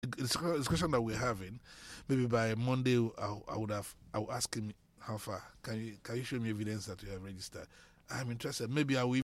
discussion that we're having, maybe by Monday, I will ask him how far. Can you show me evidence that you have registered? I'm interested. Maybe I will